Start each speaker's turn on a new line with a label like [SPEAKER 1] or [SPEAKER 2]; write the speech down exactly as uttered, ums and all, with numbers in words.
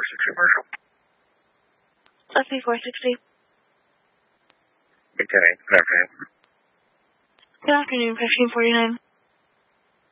[SPEAKER 1] six commercial.
[SPEAKER 2] S B four sixty.
[SPEAKER 1] Big ten eight, good afternoon.
[SPEAKER 2] Good afternoon, fifteen forty-nine.